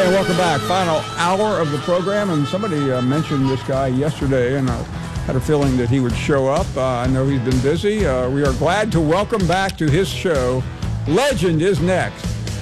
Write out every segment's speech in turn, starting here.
and welcome back. Final hour of the program, and somebody mentioned this guy yesterday, and I had a feeling that he would show up. I know he's been busy. We are glad to welcome back to his show. Legend is next.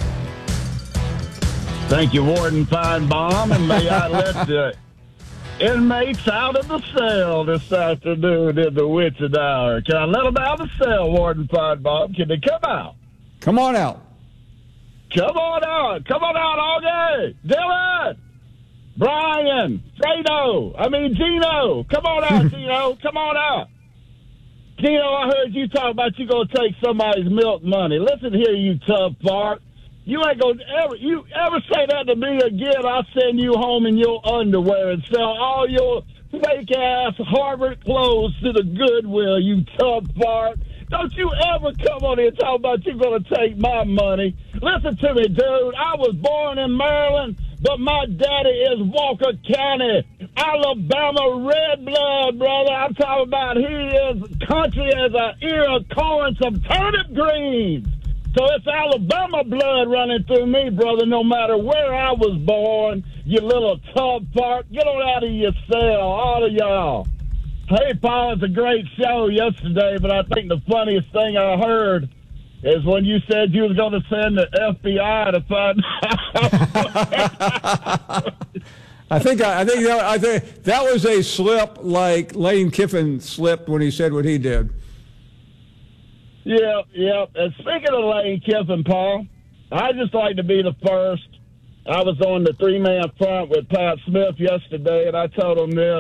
Thank you, Warden Feinbaum, and may I let the inmates out of the cell this afternoon in the witching hour. Can I let them out of the cell, Warden Feinbaum? Can they come out? Come on out. Come on out. Come on out all day. Dylan, Brian, Gino. Come on out, Gino. Come on out. Gino, I heard you talk about you going to take somebody's milk money. Listen here, you tough fart. You ain't going to ever say that to me again. I'll send you home in your underwear and sell all your fake-ass Harvard clothes to the Goodwill, you tough fart. Don't you ever come on here and talk about you going to take my money. Listen to me, dude. I was born in Maryland, but my daddy is Walker County, Alabama red blood, brother. I'm talking about he is country as an ear of corn, some turnip greens. So it's Alabama blood running through me, brother, no matter where I was born, you little tub fart. Get on out of your cell, all of y'all. Hey, Paul, it's a great show yesterday, but I think the funniest thing I heard is when you said you was going to send the FBI to find out. I think that was a slip like Lane Kiffin slipped when he said what he did. Yeah. And speaking of Lane Kiffin, Paul, I just like to be the first. I was on the three-man front with Pat Smith yesterday, and I told him this.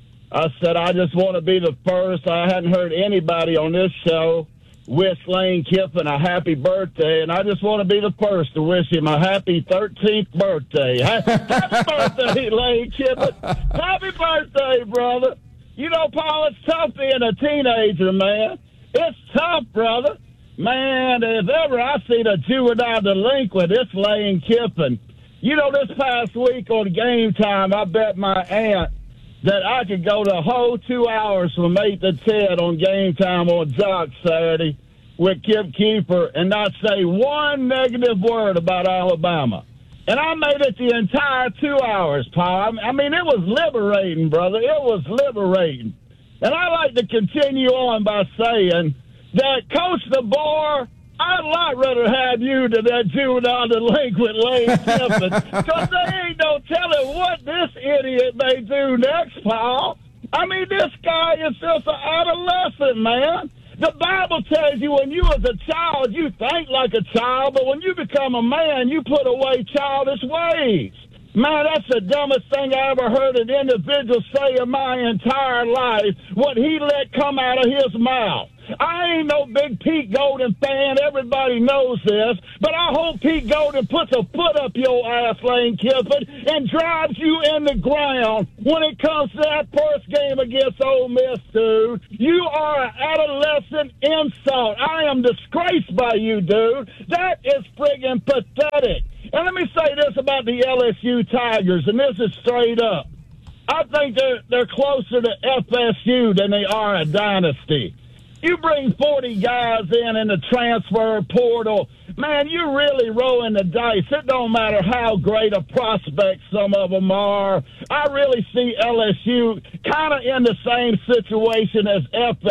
I said, I just want to be the first. I hadn't heard anybody on this show wish Lane Kiffin a happy birthday, and I just want to be the first to wish him a happy 13th birthday. Happy birthday, Lane Kiffin. Happy birthday, brother. You know, Paul, it's tough being a teenager, man. It's tough, brother. Man, if ever I seen a juvenile delinquent, it's Lane Kiffin. You know, this past week on Game Time, I bet my aunt that I could go the whole 2 hours from 8 to 10 on Game Time on Jock Saturday with Kip Keeper and not say one negative word about Alabama. And I made it the entire 2 hours, Paul. I mean, it was liberating, brother. It was liberating. And I like to continue on by saying that Coach DeBoer, I'd a lot rather have you than that juvenile delinquent Lane Kiffin, because there ain't no telling what this idiot may do next, Paul. I mean, this guy is just an adolescent, man. The Bible tells you when you was a child, you think like a child, but when you become a man, you put away childish ways. Man, that's the dumbest thing I ever heard an individual say in my entire life, what he let come out of his mouth. I ain't no big Pete Golden fan. Everybody knows this. But I hope Pete Golden puts a foot up your ass, Lane Kiffin, and drives you in the ground when it comes to that first game against Ole Miss, dude. You are an adolescent insult. I am disgraced by you, dude. That is friggin' pathetic. And let me say this about the LSU Tigers, and this is straight up. I think they're closer to FSU than they are a dynasty. You bring 40 guys in the transfer portal, man, you're really rolling the dice. It don't matter how great a prospect some of them are. I really see LSU kind of in the same situation as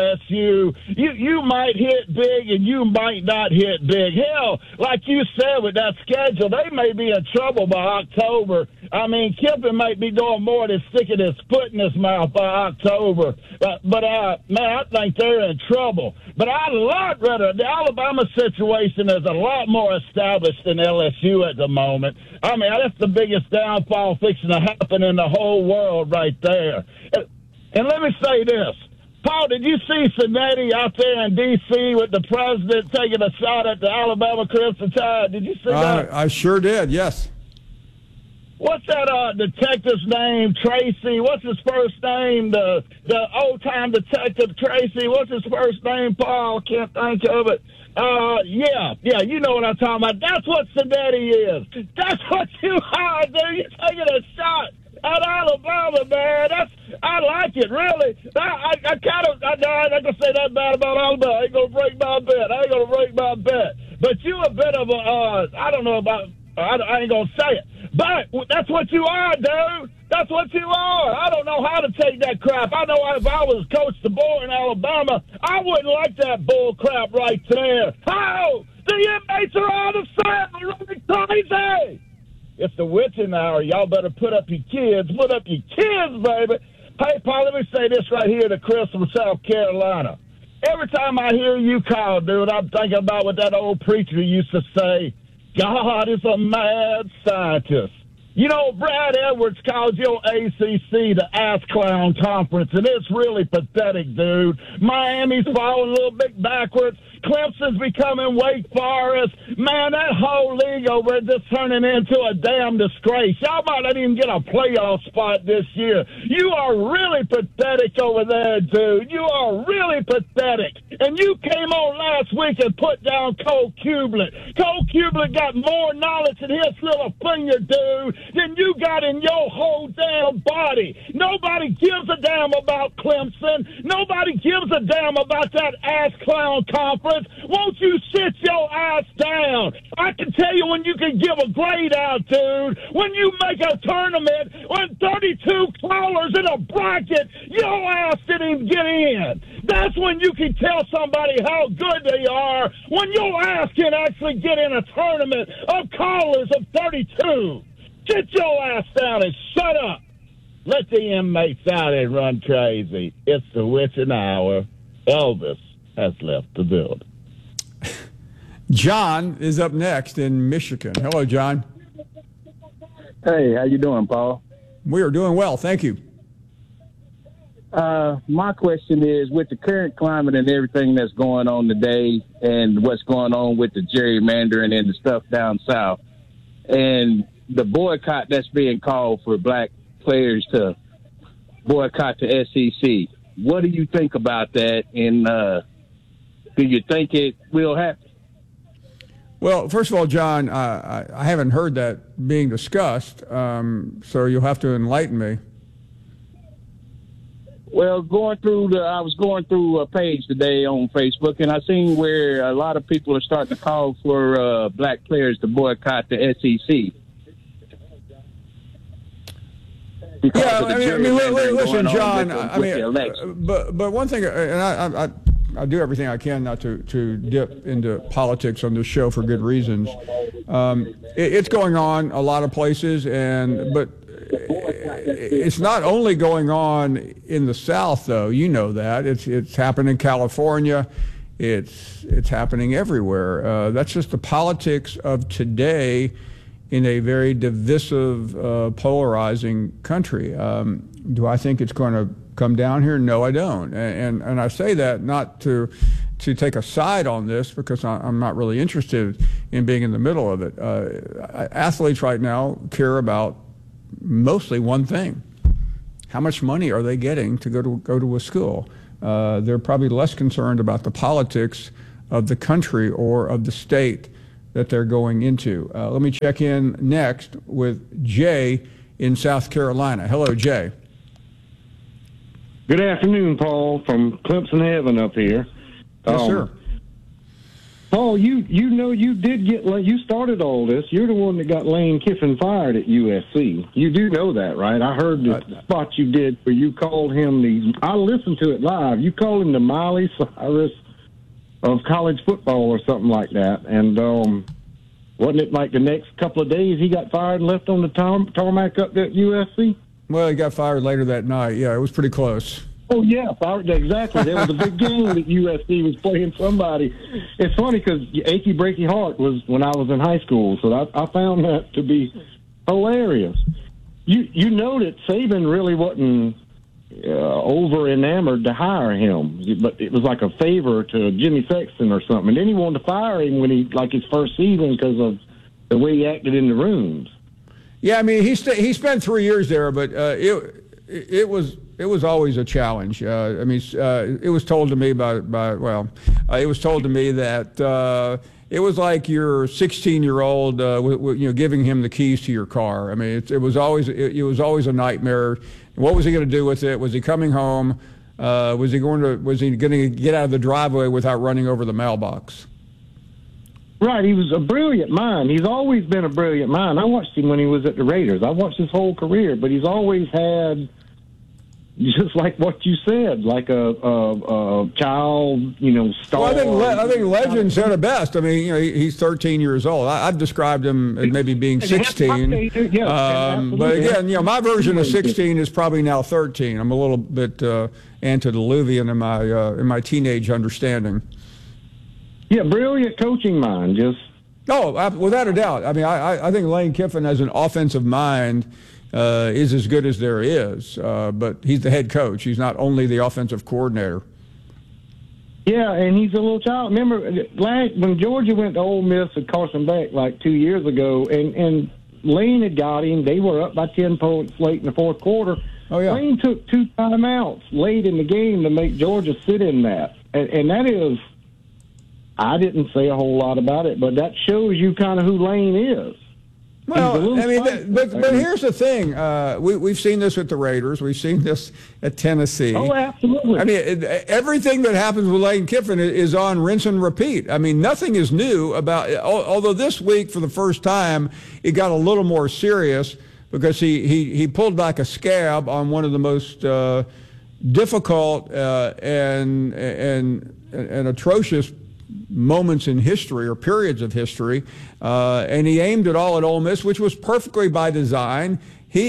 FSU. You might hit big and you might not hit big. Hell, like you said with that schedule, they may be in trouble by October. I mean, Kiffin might be doing more than sticking his foot in his mouth by October. But man, I think they're in trouble. But I'd a lot rather, the Alabama situation is a lot more established than LSU at the moment. I mean, that's the biggest downfall fixing to happen in the whole world right there. And let me say this. Paul, did you see Cincinnati out there in D.C. with the president taking a shot at the Alabama Crimson Tide? Did you see that? I sure did, yes. What's that detective's name? Tracy. What's his first name? The old-time detective Tracy. What's his first name, Paul? Can't think of it. Yeah, you know what I'm talking about. That's what Cincinnati is. That's what you are, dude. You're taking a shot at Alabama, man. I like it, really. I'm not going to say that bad about Alabama. I ain't going to break my bet. But you a bit of a, I don't know about I ain't gonna say it, but that's what you are, dude. That's what you are. I don't know how to take that crap. I know if I was Coach DeBoer in Alabama, I wouldn't like that bull crap right there. How? The inmates are out of sight. They're running crazy. It's the witching hour. Y'all better put up your kids. Put up your kids, baby. Hey, Paul, let me say this right here to Chris from South Carolina. Every time I hear you call, dude, I'm thinking about what that old preacher used to say. God is a mad scientist. You know, Brad Edwards calls your ACC the Ass Clown Conference, and it's really pathetic, dude. Miami's falling a little bit backwards. Clemson's becoming Wake Forest. Man, that whole league over there just turning into a damn disgrace. Y'all might not even get a playoff spot this year. You are really pathetic over there, dude. You are really pathetic. And you came on last week and put down Cole Kublet. Cole Kublet got more knowledge in his little finger, dude, than you got in your whole damn body. Nobody gives a damn about Clemson. Nobody gives a damn about that ass clown conference. Won't you sit your ass down? I can tell you when you can give a grade out, dude. When you make a tournament with 32 callers in a bracket, your ass didn't even get in. That's when you can tell somebody how good they are, when your ass can actually get in a tournament of callers of 32. Sit your ass down and shut up. Let the inmates out and run crazy. It's the witching hour. Elvis has left the building. John is up next in Michigan. Hello, John. Hey, how you doing, Paul? We are doing well, thank you. My question is, with the current climate and everything that's going on today and what's going on with the gerrymandering and the stuff down south and the boycott that's being called for black players to boycott the SEC, what do you think about that, and do you think it will happen? Well, first of all, John, I haven't heard that being discussed, so you'll have to enlighten me. Well, I was going through a page today on Facebook, and I seen where a lot of people are starting to call for black players to boycott the SEC. Yeah, listen, John. But one thing, and I do everything I can not to dip into politics on this show for good reasons. It's going on a lot of places, but it's not only going on in the South, though. You know that it's happening in California. It's happening everywhere. That's just the politics of today in a very divisive, polarizing country. Do I think it's going to come down here? No, I don't. And I say that not to take a side on this, because I'm not really interested in being in the middle of it. Athletes right now care about mostly one thing: how much money are they getting to go to a school? They're probably less concerned about the politics of the country or of the state that they're going into. Let me check in next with Jay in South Carolina. Hello, Jay. Good afternoon, Paul, from Clemson Heaven up here. Yes, sir. Paul, you know you did you started all this. You're the one that got Lane Kiffin fired at USC. You do know that, right? I heard the spot you did where you called him I listened to it live. You called him the Miley Cyrus of college football or something like that. And wasn't it like the next couple of days he got fired and left on the tarmac up at USC? Well, he got fired later that night. Yeah, it was pretty close. Oh, yeah, exactly. There was a big game that USC was playing somebody. It's funny because Achy Breaky Heart was when I was in high school, so I found that to be hilarious. You know that Saban really wasn't over enamored to hire him, but it was like a favor to Jimmy Sexton or something. And then he wanted to fire him when his first season because of the way he acted in the rooms. Yeah, I mean he spent 3 years there, but it was always a challenge. It was told to me it was told to me that it was like your 16-year-old, giving him the keys to your car. I mean, it was always a nightmare. What was he going to do with it? Was he coming home? Was he going to get out of the driveway without running over the mailbox? Right, he was a brilliant mind. He's always been a brilliant mind. I watched him when he was at the Raiders. I watched his whole career, but he's always had, just like what you said, like a child, star. Well, I think legend said it best. I mean, he's 13 years old. I've described him as maybe being 16. But again, my version of 16 is probably now 13. I'm a little bit antediluvian in my teenage understanding. Yeah, brilliant coaching mind. Without a doubt. I mean, I think Lane Kiffin as an offensive mind is as good as there is, but he's the head coach. He's not only the offensive coordinator. Yeah, and he's a little child. Remember, when Georgia went to Ole Miss with Carson Beck like 2 years ago, and Lane had got him. They were up by 10 points late in the fourth quarter. Oh, yeah. Lane took 2 timeouts late in the game to make Georgia sit in that. And that is, I didn't say a whole lot about it, but that shows you kind of who Lane is. Well, I mean, but here's the thing. We've seen this with the Raiders. We've seen this at Tennessee. Oh, absolutely. I mean, everything that happens with Lane Kiffin is on rinse and repeat. I mean, nothing is new about it. Although this week, for the first time, it got a little more serious because he pulled back a scab on one of the most difficult and atrocious moments in history or periods of history, and he aimed it all at Ole Miss, which was perfectly by design.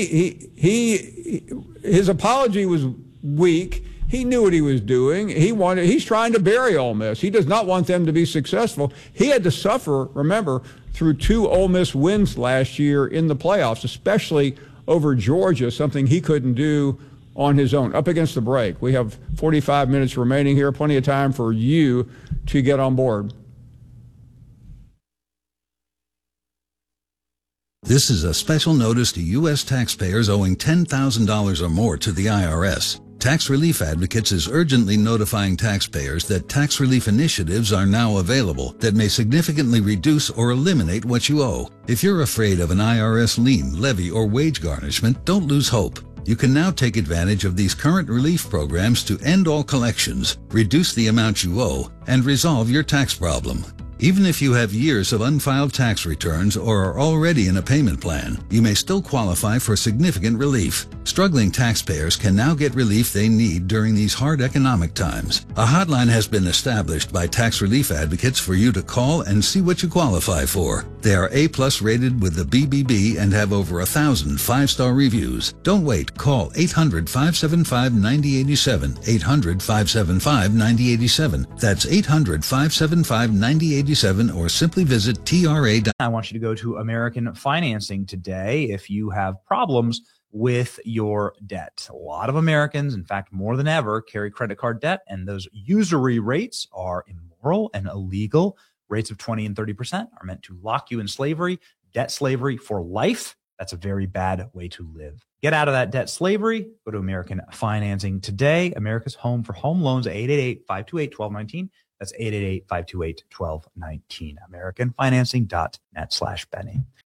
His apology was weak. He knew what he was doing. He's trying to bury Ole Miss. He does not want them to be successful. He had to suffer, remember, through 2 Ole Miss wins last year in the playoffs, especially over Georgia, something he couldn't do on his own. Up against the break. We have 45 minutes remaining here. Plenty of time for you to get on board. This is a special notice to U.S. taxpayers owing $10,000 or more to the IRS. Tax Relief Advocates is urgently notifying taxpayers that tax relief initiatives are now available that may significantly reduce or eliminate what you owe. If you're afraid of an IRS lien, levy, or wage garnishment, don't lose hope. You can now take advantage of these current relief programs to end all collections, reduce the amount you owe, and resolve your tax problem. Even if you have years of unfiled tax returns or are already in a payment plan, you may still qualify for significant relief. Struggling taxpayers can now get relief they need during these hard economic times. A hotline has been established by Tax Relief Advocates for you to call and see what you qualify for. They are A+ rated with the BBB and have over 1,000 5-star reviews. Don't wait. Call 800-575-9087. 800-575-9087. That's 800-575-9087. Or simply visit TRA. I want you to go to American Financing today if you have problems with your debt. A lot of Americans, in fact, more than ever, carry credit card debt, and those usury rates are immoral and illegal. Rates of 20 and 30% are meant to lock you in slavery, debt slavery for life. That's a very bad way to live. Get out of that debt slavery. Go to American Financing today. America's home for home loans, 888-528-1219. That's 888-528-1219. AmericanFinancing.net/Benny.